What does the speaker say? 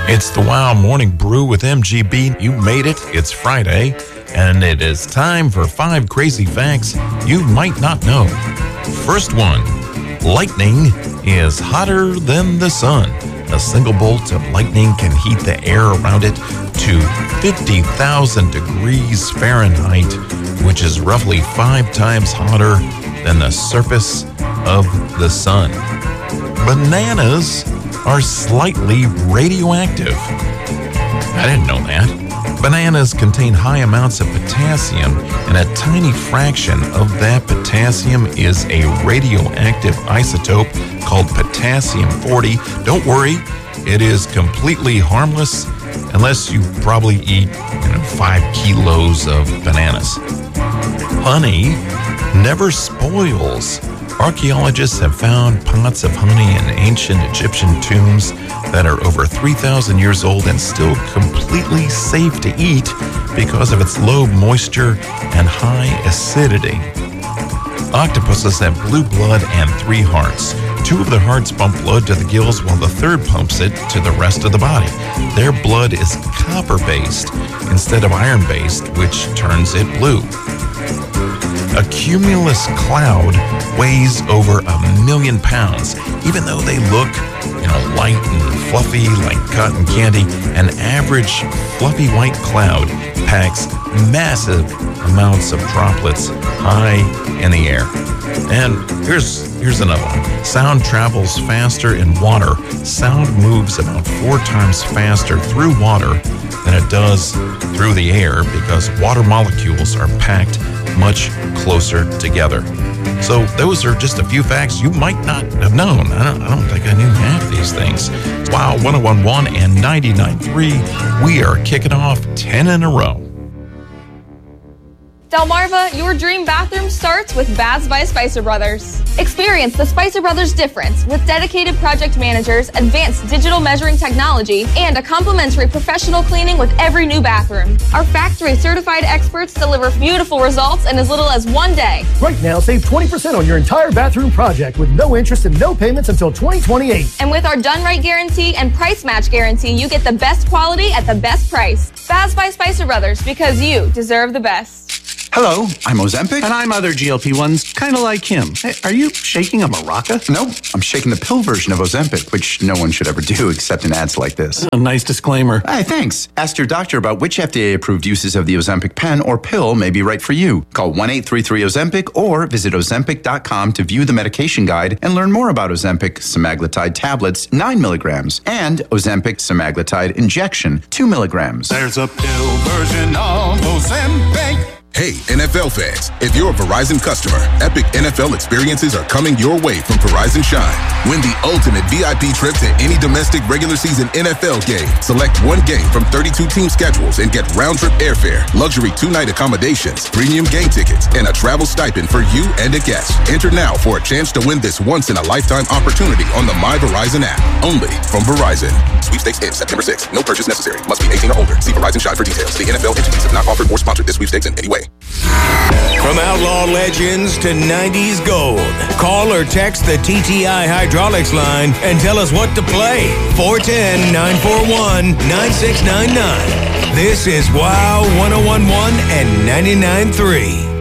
It's the Wow Morning Brew with MGB. You made it. It's Friday, and it is time for 5 crazy facts you might not know. First one, lightning is hotter than the sun. A single bolt of lightning can heat the air around it to 50,000 degrees Fahrenheit, which is roughly 5 times hotter than the surface of the sun. Bananas are slightly radioactive. I didn't know that. Bananas contain high amounts of potassium, and a tiny fraction of that potassium is a radioactive isotope called potassium-40. Don't worry, it is completely harmless unless you probably eat 5 kilos of bananas. Honey never spoils. Archaeologists have found pots of honey in ancient Egyptian tombs that are over 3,000 years old and still completely safe to eat because of its low moisture and high acidity. Octopuses have blue blood and 3 hearts. 2 of their hearts pump blood to the gills while the third pumps it to the rest of the body. Their blood is copper-based instead of iron-based, which turns it blue. A cumulus cloud weighs over 1,000,000 pounds. Even though they look, light and fluffy like cotton candy, an average fluffy white cloud packs massive amounts of droplets high in the air. And here's another one. Sound travels faster in water. Sound moves about 4 times faster through water than it does through the air because water molecules are packed much closer together. So those are just a few facts you might not have known. I don't think I knew half these things. Wow, 101.1 and 99.3. We are kicking off 10 in a row. Delmarva, your dream bathroom starts with Baths by Spicer Brothers. Experience the Spicer Brothers difference with dedicated project managers, advanced digital measuring technology, and a complimentary professional cleaning with every new bathroom. Our factory certified experts deliver beautiful results in as little as 1 day. Right now, save 20% on your entire bathroom project with no interest and no payments until 2028. And with our done right guarantee and price match guarantee, you get the best quality at the best price. Baths by Spicer Brothers, because you deserve the best. Hello, I'm Ozempic. And I'm other GLP-1s, kind of like him. Hey, are you shaking a maraca? No, I'm shaking the pill version of Ozempic, which no one should ever do except in ads like this. A nice disclaimer. Hey, thanks. Ask your doctor about which FDA-approved uses of the Ozempic pen or pill may be right for you. Call 1-833-OZEMPIC or visit Ozempic.com to view the medication guide and learn more about Ozempic semaglutide tablets, 9 milligrams, and Ozempic semaglutide injection, 2 milligrams. There's a pill version of Ozempic. Hey, NFL fans, if you're a Verizon customer, epic NFL experiences are coming your way from Verizon Shine. Win the ultimate VIP trip to any domestic regular season NFL game. Select one game from 32 team schedules and get round-trip airfare, luxury 2-night accommodations, premium game tickets, and a travel stipend for you and a guest. Enter now for a chance to win this once-in-a-lifetime opportunity on the My Verizon app. Only from Verizon. Sweepstakes ends September 6th. No purchase necessary. Must be 18 or older. See Verizon Shine for details. The NFL entities have not offered or sponsored this sweepstakes in any way. From outlaw legends to 90s gold, call or text the TTI Hydraulics line and tell us what to play. 410-941-9699. This is WOW 101.1 and 99.3.